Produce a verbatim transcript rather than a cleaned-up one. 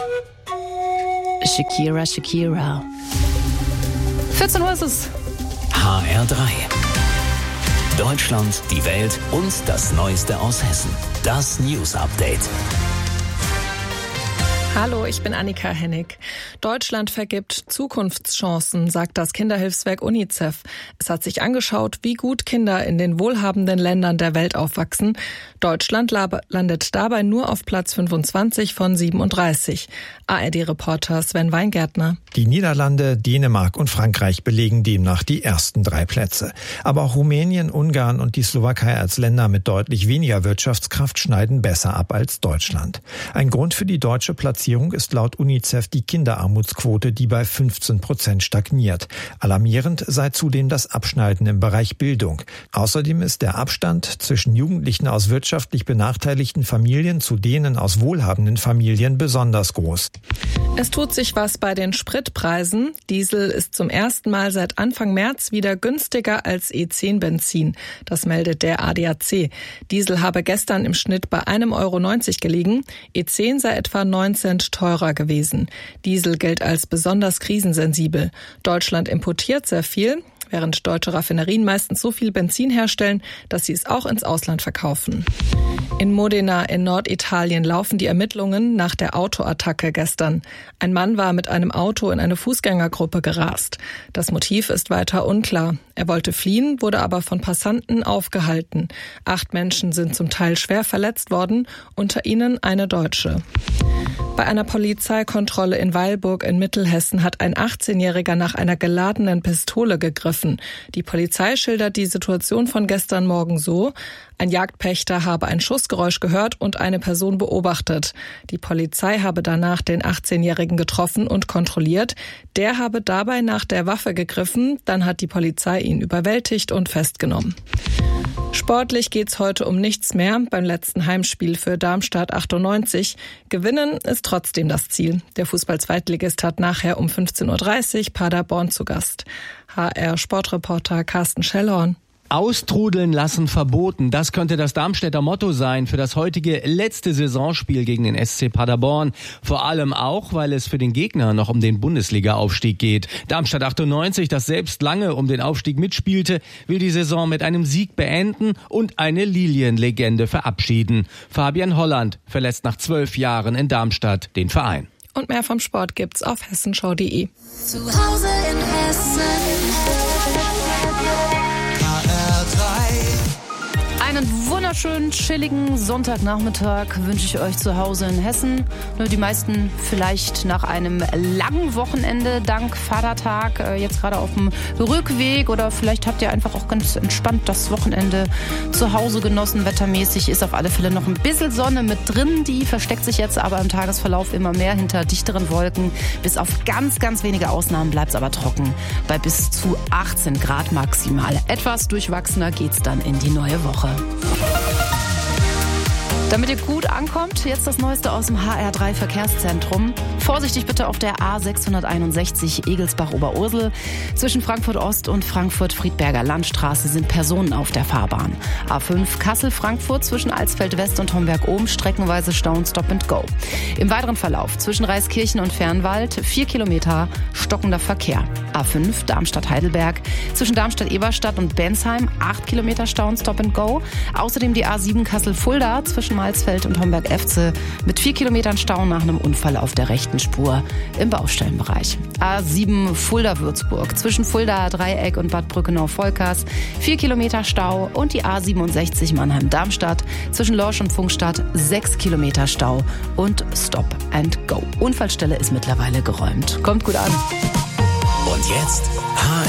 Shakira, Shakira. vierzehn Uhr ist es. H R drei. Deutschland, die Welt und das Neueste aus Hessen. Das News Update. Hallo, ich bin Annika Hennig. Deutschland vergibt Zukunftschancen, sagt das Kinderhilfswerk UNICEF. Es hat sich angeschaut, wie gut Kinder in den wohlhabenden Ländern der Welt aufwachsen. Deutschland landet dabei nur auf Platz fünfundzwanzig von siebenunddreißig. A R D-Reporter Sven Weingärtner. Die Niederlande, Dänemark und Frankreich belegen demnach die ersten drei Plätze. Aber auch Rumänien, Ungarn und die Slowakei als Länder mit deutlich weniger Wirtschaftskraft schneiden besser ab als Deutschland. Ein Grund für die deutsche Platzierung ist laut UNICEF die Kinderarmutsquote, die bei fünfzehn Prozent stagniert. Alarmierend sei zudem das Abschneiden im Bereich Bildung. Außerdem ist der Abstand zwischen Jugendlichen aus wirtschaftlich benachteiligten Familien zu denen aus wohlhabenden Familien besonders groß. Es tut sich was bei den Spritpreisen. Diesel ist zum ersten Mal seit Anfang März wieder günstiger als E zehn Benzin. Das meldet der A D A C. Diesel habe gestern im Schnitt bei einem Euro neunzig gelegen. E zehn sei etwa neun Cent teurer gewesen. Diesel gilt als besonders krisensensibel. Deutschland importiert sehr viel, während deutsche Raffinerien meistens so viel Benzin herstellen, dass sie es auch ins Ausland verkaufen. In Modena in Norditalien laufen die Ermittlungen nach der Autoattacke gestern. Ein Mann war mit einem Auto in eine Fußgängergruppe gerast. Das Motiv ist weiter unklar. Er wollte fliehen, wurde aber von Passanten aufgehalten. Acht Menschen sind zum Teil schwer verletzt worden, unter ihnen eine Deutsche. Bei einer Polizeikontrolle in Weilburg in Mittelhessen hat ein achtzehnjähriger nach einer geladenen Pistole gegriffen. Die Polizei schildert die Situation von gestern Morgen so: Ein Jagdpächter habe ein Schussgeräusch gehört und eine Person beobachtet. Die Polizei habe danach den achtzehnjährigen getroffen und kontrolliert. Der habe dabei nach der Waffe gegriffen, dann hat die Polizei ihn überwältigt und festgenommen. Sportlich geht's heute um nichts mehr beim letzten Heimspiel für Darmstadt achtundneunzig. Gewinnen ist trotzdem das Ziel. Der Fußball-Zweitligist hat nachher um fünfzehn Uhr dreißig Paderborn zu Gast. H R-Sportreporter Carsten Schellhorn. Austrudeln lassen verboten. Das könnte das Darmstädter Motto sein für das heutige letzte Saisonspiel gegen den S C Paderborn. Vor allem auch, weil es für den Gegner noch um den Bundesliga-Aufstieg geht. Darmstadt achtundneunzig, das selbst lange um den Aufstieg mitspielte, will die Saison mit einem Sieg beenden und eine Lilienlegende verabschieden. Fabian Holland verlässt nach zwölf Jahren in Darmstadt den Verein. Und mehr vom Sport gibt's auf hessenschau punkt de. Zu Hause in Hessen. Einen wunderschönen, chilligen Sonntagnachmittag wünsche ich euch zu Hause in Hessen. Nur die meisten vielleicht nach einem langen Wochenende dank Vatertag jetzt gerade auf dem Rückweg, oder vielleicht habt ihr einfach auch ganz entspannt das Wochenende zu Hause genossen. Wettermäßig ist auf alle Fälle noch ein bisschen Sonne mit drin. Die versteckt sich jetzt aber im Tagesverlauf immer mehr hinter dichteren Wolken. Bis auf ganz, ganz wenige Ausnahmen bleibt es aber trocken. Bei bis zu achtzehn Grad maximal. Etwas durchwachsener geht's dann in die neue Woche. Damit ihr gut ankommt, jetzt das Neueste aus dem H R drei Verkehrszentrum. Vorsichtig bitte auf der A sechshunderteinundsechzig Egelsbach-Oberursel. Zwischen Frankfurt Ost und Frankfurt-Friedberger Landstraße sind Personen auf der Fahrbahn. A fünf Kassel-Frankfurt zwischen Alsfeld West und Homberg-Ohm streckenweise Stau und Stop and Go. Im weiteren Verlauf zwischen Reiskirchen und Fernwald vier Kilometer stockender Verkehr. A fünf Darmstadt-Heidelberg zwischen Darmstadt-Eberstadt und Bensheim acht Kilometer Stau und Stop and Go. Außerdem die A sieben Kassel-Fulda zwischen Malsfeld und Homberg-Efze mit vier Kilometern Stau nach einem Unfall auf der rechten Spur im Baustellenbereich. A sieben Fulda-Würzburg zwischen Fulda-Dreieck und Bad Brückenau-Volkers vier Kilometer Stau, und die A siebenundsechzig Mannheim-Darmstadt zwischen Lorsch und Pfungstadt sechs Kilometer Stau und Stop and Go. Unfallstelle ist mittlerweile geräumt. Kommt gut an. Und jetzt H